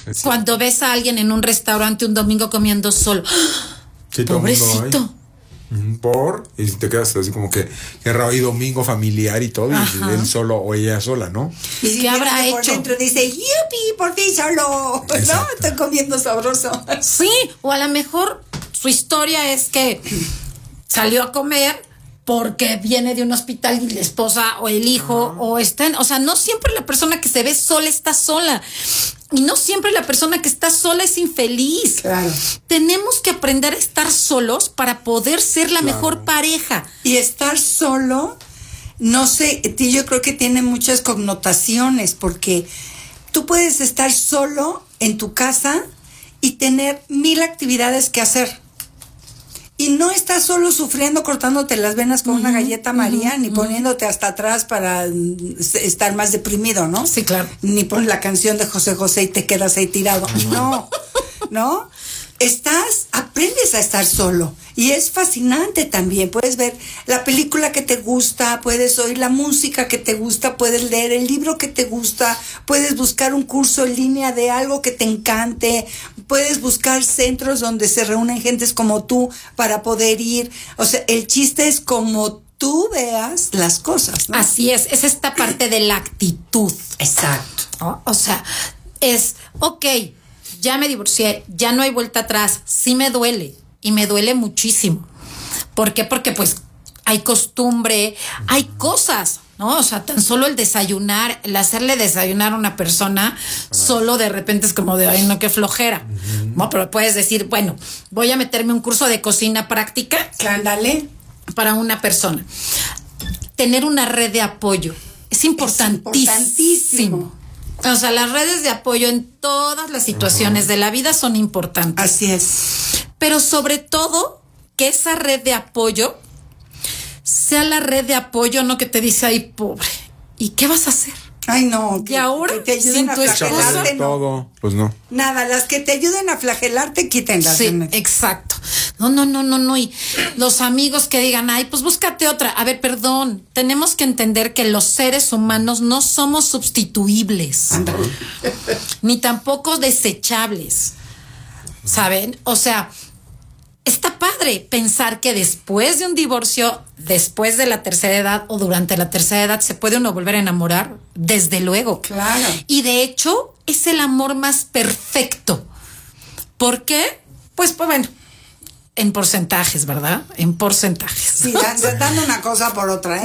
Cuando ves a alguien en un restaurante un domingo comiendo solo. Sí, pobrecito. Y te quedas así como que raro, y domingo familiar y todo, y él solo o ella sola, ¿no? Y si ¿qué habrá por hecho? dentro dice, ¡yupi! Por fin solo. Exacto. ¿No? Estoy comiendo sabroso. Sí, o a lo mejor su historia es que salió a comer porque viene de un hospital y la esposa o el hijo o están, o sea, no siempre la persona que se ve sola está sola. Y no siempre la persona que está sola es infeliz. Claro. Tenemos que aprender a estar solos para poder ser la mejor pareja. Y estar solo, no sé, yo creo que tiene muchas connotaciones, porque tú puedes estar solo en tu casa y tener 1000 actividades que hacer. Y no estás solo sufriendo, cortándote las venas con una galleta María, ni poniéndote hasta atrás para estar más deprimido, ¿no? Sí, claro. Ni pones la canción de José José y te quedas ahí tirado. No, ¿no? Aprendes a estar solo. Y es fascinante también. Puedes ver la película que te gusta, puedes oír la música que te gusta, puedes leer el libro que te gusta, puedes buscar un curso en línea de algo que te encante, puedes buscar centros donde se reúnen gentes como tú para poder ir. O sea, el chiste es como tú veas las cosas, ¿no? Así es esta parte de la actitud. Exacto. ¿No? O sea, es, ok, ya me divorcié, ya no hay vuelta atrás, sí me duele, y me duele muchísimo. ¿Por qué? Porque pues hay costumbre, hay cosas, ¿no? O sea, tan solo el desayunar, el hacerle desayunar a una persona, solo de repente es como de, ay, no, qué flojera. No, pero puedes decir, bueno, voy a meterme un curso de cocina práctica. Ándale. Para una persona. Tener una red de apoyo es importantísimo. O sea, las redes de apoyo en todas las situaciones de la vida son importantes. Así es. Pero sobre todo, que esa red de apoyo sea la red de apoyo, no que te dice, ay, pobre, ¿y qué vas a hacer? Ay, no. Y ahora, que te ayuden sin a tu esposa, flagelarte, no. Todo, pues no. Nada, las que te ayuden a flagelarte, quítenlas. Sí, exacto. No. Y los amigos que digan, ay, pues búscate otra. A ver, perdón, tenemos que entender que los seres humanos no somos sustituibles. Ni tampoco desechables. ¿Saben? O sea, está padre pensar que después de un divorcio, después de la tercera edad o durante la tercera edad, se puede uno volver a enamorar. Desde luego. Claro. Y de hecho, es el amor más perfecto. ¿Por qué? Pues bueno, en porcentajes, ¿verdad? En porcentajes. Sí, dando una cosa por otra, ¿eh?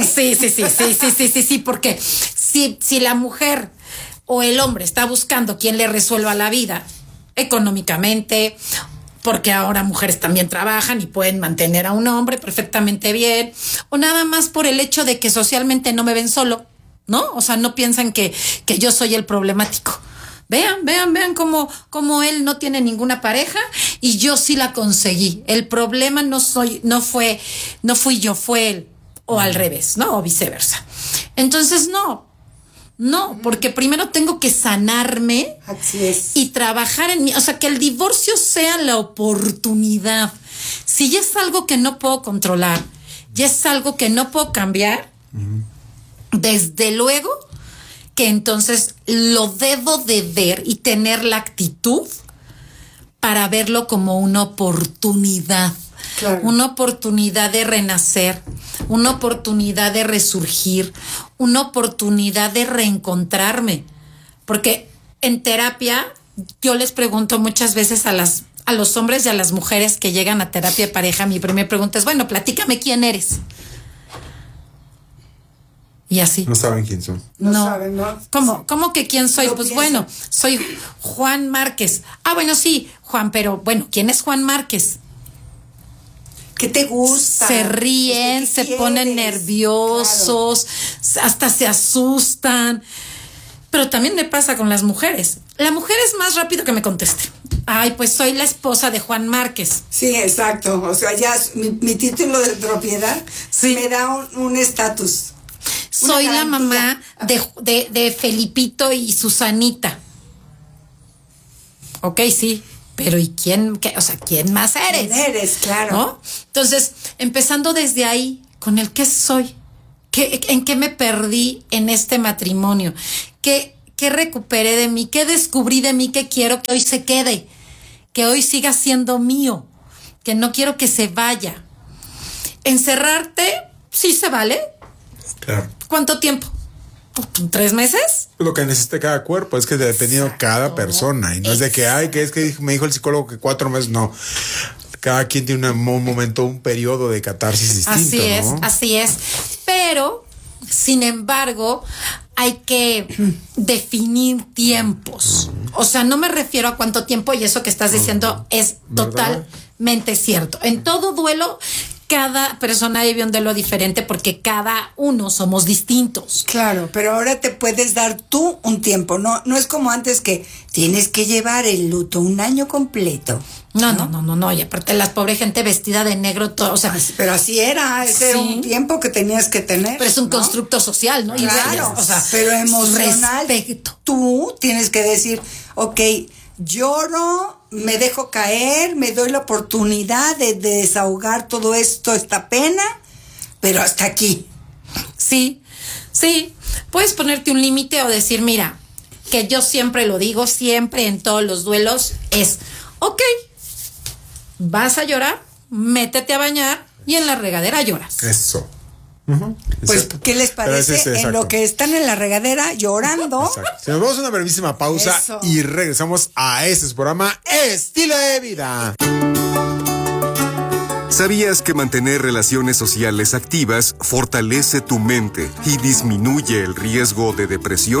Sí, porque si la mujer o el hombre está buscando quien le resuelva la vida económicamente, porque ahora mujeres también trabajan y pueden mantener a un hombre perfectamente bien, o nada más por el hecho de que socialmente no me ven solo, ¿no? O sea, no piensan que yo soy el problemático. Vean cómo él no tiene ninguna pareja y yo sí la conseguí. El problema no fui yo, fue él, o al revés, ¿no? O viceversa. Entonces, no, porque primero tengo que sanarme. Así es. Y trabajar en mí, o sea, que el divorcio sea la oportunidad. Si ya es algo que no puedo controlar, ya es algo que no puedo cambiar, desde luego que entonces lo debo de ver y tener la actitud para verlo como una oportunidad. Claro. Una oportunidad de renacer, una oportunidad de resurgir, una oportunidad de reencontrarme. Porque en terapia yo les pregunto muchas veces a los hombres y a las mujeres que llegan a terapia de pareja, mi primera pregunta es, bueno, platícame quién eres. Y así. No saben quién son. No saben, ¿no? ¿Cómo que quién soy? Lo Pues piensan. bueno, soy Juan Márquez. Ah, bueno, sí, Juan, pero bueno, ¿quién es Juan Márquez? ¿Qué te gusta? Se ríen, ¿Qué se quieres? ponen nerviosos, hasta se asustan. Pero también me pasa con las mujeres. La mujer es más rápido que me conteste. Ay, pues soy la esposa de Juan Márquez. Sí, exacto. O sea, ya mi título de propiedad Sí. me da un estatus. Soy la garantía. mamá de Felipito y Susanita. Ok, sí. Pero ¿y quién más eres? ¿Quién eres? Claro. ¿No? Entonces, empezando desde ahí, con el qué soy, en qué me perdí en este matrimonio, qué qué recuperé de mí, qué descubrí de mí, que quiero que hoy se quede, que hoy siga siendo mío, que no quiero que se vaya. Encerrarte, sí se vale. Claro. ¿Cuánto tiempo? ¿3 meses? Lo que necesita cada cuerpo es que dependiendo cada persona. Y no es de que, ay, que es que me dijo el psicólogo que 4 meses. No. Cada quien tiene un momento, un periodo de catarsis distinto. Así es, ¿no? así es. Pero, sin embargo, hay que definir tiempos. O sea, no me refiero a cuánto tiempo, y eso que estás diciendo es ¿verdad? totalmente cierto. En todo duelo, cada persona vive un duelo diferente porque cada uno somos distintos. Claro, pero ahora te puedes dar tú un tiempo, no es como antes que tienes que llevar el luto un año completo. No, y aparte la pobre gente vestida de negro, todo, o sea, Pero así era, ese era un tiempo que tenías que tener. pero es un ¿no? constructo social, ¿no? Claro, o sea, pero emocional. respeto. Tú tienes que decir, ok, lloro, me dejo caer, me doy la oportunidad de desahogar todo esto, esta pena, pero hasta aquí. Sí, puedes ponerte un límite o decir, mira, que yo siempre lo digo, siempre en todos los duelos es, ok, vas a llorar, métete a bañar y en la regadera lloras. Eso. Pues, Exacto. ¿qué les Pero parece es en exacto. lo que están en la regadera llorando? Exacto. Si nos vamos a una brevísima pausa Eso. y regresamos a este su programa Estilo de Vida. ¿Sabías que mantener relaciones sociales activas fortalece tu mente y disminuye el riesgo de depresión?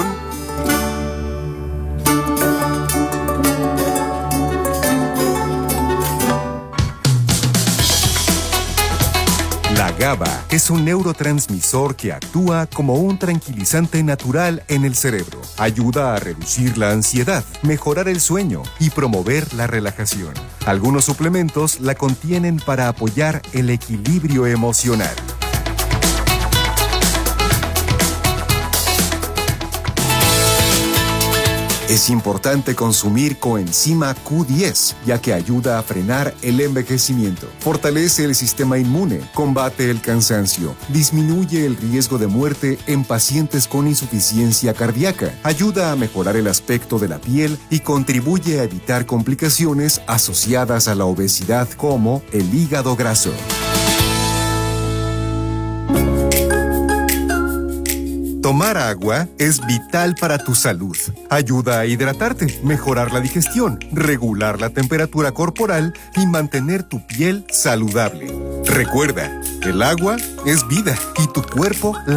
La GABA es un neurotransmisor que actúa como un tranquilizante natural en el cerebro. Ayuda a reducir la ansiedad, mejorar el sueño y promover la relajación. Algunos suplementos la contienen para apoyar el equilibrio emocional. Es importante consumir coenzima Q10, ya que ayuda a frenar el envejecimiento, fortalece el sistema inmune, combate el cansancio, disminuye el riesgo de muerte en pacientes con insuficiencia cardíaca, ayuda a mejorar el aspecto de la piel y contribuye a evitar complicaciones asociadas a la obesidad como el hígado graso. Tomar agua es vital para tu salud. Ayuda a hidratarte, mejorar la digestión, regular la temperatura corporal y mantener tu piel saludable. Recuerda, el agua es vida y tu cuerpo la